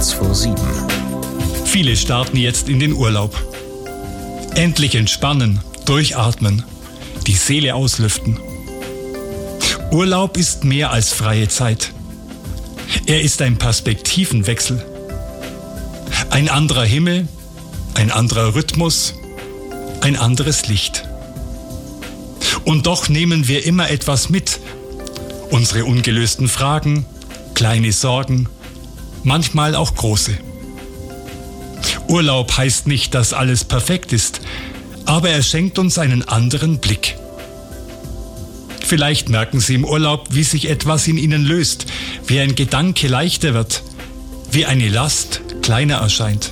vor 7. Viele starten jetzt in den Urlaub. Endlich entspannen, durchatmen, die Seele auslüften. Urlaub ist mehr als freie Zeit. Er ist ein Perspektivenwechsel. Ein anderer Himmel, ein anderer Rhythmus, ein anderes Licht. Und doch nehmen wir immer etwas mit. Unsere ungelösten Fragen, kleine Sorgen, manchmal auch große. Urlaub heißt nicht, dass alles perfekt ist, aber er schenkt uns einen anderen Blick. Vielleicht merken Sie im Urlaub, wie sich etwas in Ihnen löst, wie ein Gedanke leichter wird, wie eine Last kleiner erscheint.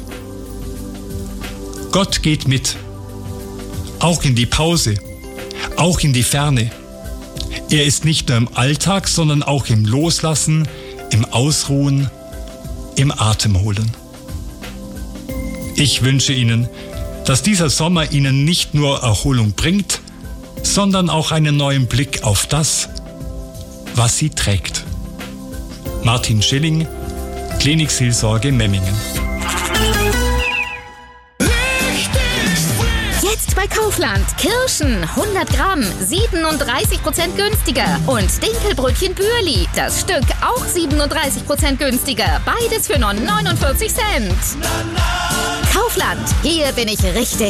Gott geht mit, auch in die Pause, auch in die Ferne. Er ist nicht nur im Alltag, sondern auch im Loslassen, im Ausruhen, im Atemholen. Ich wünsche Ihnen, dass dieser Sommer Ihnen nicht nur Erholung bringt, sondern auch einen neuen Blick auf das, was Sie trägt. Martin Schilling, Klinikseelsorge Memmingen. Jetzt bei Kaufland. Kirschen 100 Gramm, 37% günstiger. Und Dinkelbrötchen Bürli, das Stück auch 37% günstiger. Beides für nur 49 Cent. Kaufland, hier bin ich richtig.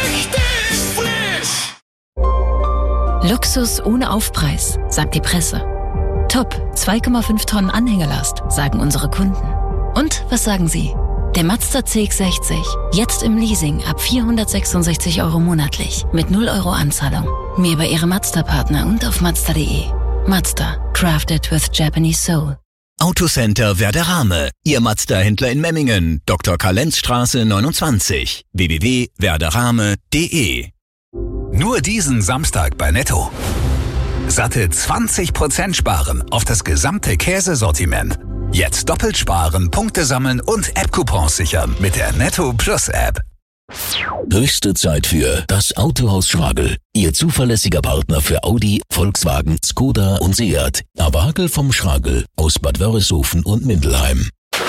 Luxus ohne Aufpreis, sagt die Presse. Top, 2,5 Tonnen Anhängerlast, sagen unsere Kunden. Und was sagen Sie? Der Mazda CX-60, jetzt im Leasing ab 466 € monatlich, mit 0 € Anzahlung. Mehr bei Ihrem Mazda-Partner und auf Mazda.de. Mazda, crafted with Japanese soul. Autocenter Werderame, Ihr Mazda-Händler in Memmingen, Dr. Karl-Lenz-Straße 29, www.werderame.de. Nur diesen Samstag bei Netto. Satte 20% sparen auf das gesamte Käsesortiment. Jetzt doppelt sparen, Punkte sammeln und App-Coupons sichern mit der Netto Plus App. Höchste Zeit für das Autohaus Schragel. Ihr zuverlässiger Partner für Audi, Volkswagen, Skoda und Seat. Aber Hagel vom Schragel aus Bad Wörishofen und Mindelheim.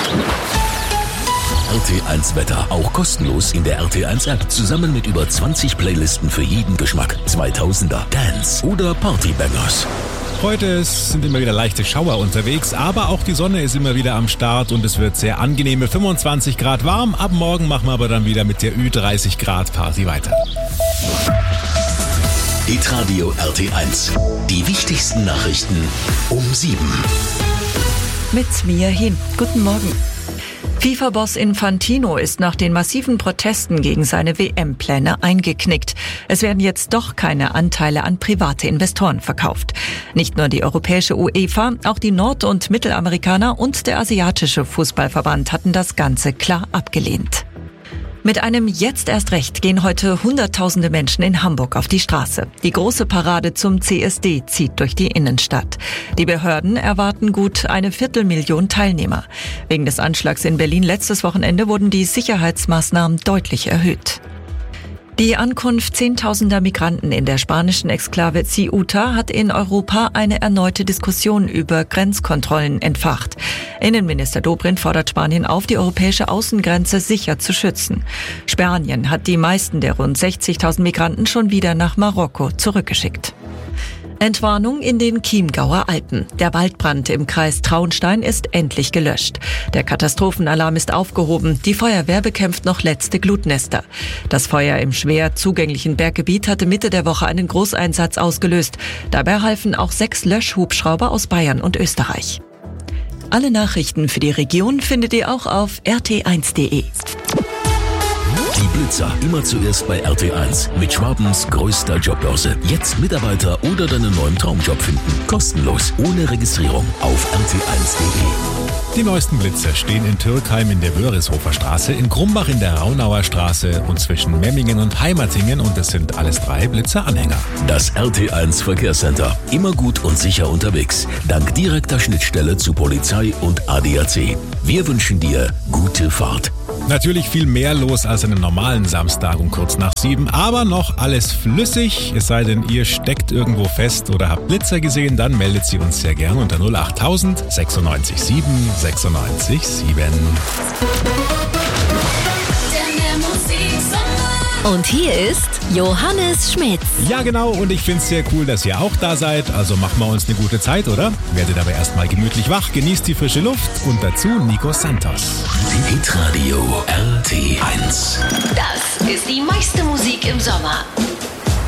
RT1 Wetter, auch kostenlos in der RT1 App, zusammen mit über 20 Playlisten für jeden Geschmack. 2000er, Dance oder Partybangers. Heute sind immer wieder leichte Schauer unterwegs, aber auch die Sonne ist immer wieder am Start und es wird sehr angenehme 25 Grad warm. Ab morgen machen wir aber dann wieder mit der Ü30 Grad Party weiter. Hitradio RT1. Die wichtigsten Nachrichten um 7. Mit Mia Hin. Guten Morgen. FIFA-Boss Infantino ist nach den massiven Protesten gegen seine WM-Pläne eingeknickt. Es werden jetzt doch keine Anteile an private Investoren verkauft. Nicht nur die europäische UEFA, auch die Nord- und Mittelamerikaner und der asiatische Fußballverband hatten das Ganze klar abgelehnt. Mit einem Jetzt erst recht gehen heute Hunderttausende Menschen in Hamburg auf die Straße. Die große Parade zum CSD zieht durch die Innenstadt. Die Behörden erwarten gut 250.000 Teilnehmer. Wegen des Anschlags in Berlin letztes Wochenende wurden die Sicherheitsmaßnahmen deutlich erhöht. Die Ankunft zehntausender Migranten in der spanischen Exklave Ceuta hat in Europa eine erneute Diskussion über Grenzkontrollen entfacht. Innenminister Dobrindt fordert Spanien auf, die europäische Außengrenze sicher zu schützen. Spanien hat die meisten der rund 60.000 Migranten schon wieder nach Marokko zurückgeschickt. Entwarnung in den Chiemgauer Alpen. Der Waldbrand im Kreis Traunstein ist endlich gelöscht. Der Katastrophenalarm ist aufgehoben. Die Feuerwehr bekämpft noch letzte Glutnester. Das Feuer im schwer zugänglichen Berggebiet hatte Mitte der Woche einen Großeinsatz ausgelöst. Dabei halfen auch 6 Löschhubschrauber aus Bayern und Österreich. Alle Nachrichten für die Region findet ihr auch auf rt1.de. Die Blitzer immer zuerst bei RT1 mit Schwabens größter Jobbörse. Jetzt Mitarbeiter oder deinen neuen Traumjob finden. Kostenlos, ohne Registrierung auf rt1.de. Die neuesten Blitzer stehen in Türkheim in der Wörishofer Straße, in Krumbach in der Raunauer Straße und zwischen Memmingen und Heimatingen, und es sind alles 3 Blitzer-Anhänger. Das RT1 Verkehrscenter. Immer gut und sicher unterwegs. Dank direkter Schnittstelle zu Polizei und ADAC. Wir wünschen dir gute Fahrt. Natürlich viel mehr los als an einem normalen Samstag um kurz nach 7, aber noch alles flüssig. Es sei denn, ihr steckt irgendwo fest oder habt Blitzer gesehen, dann meldet sie uns sehr gern unter 08000 96 7 96,7. Und hier ist Johannes Schmitz. Ja genau, und ich finde es sehr cool, dass ihr auch da seid. Also machen wir uns eine gute Zeit, oder? Werdet aber erstmal gemütlich wach, genießt die frische Luft und dazu Nico Santos. Hitradio RT1. Das ist die meiste Musik im Sommer.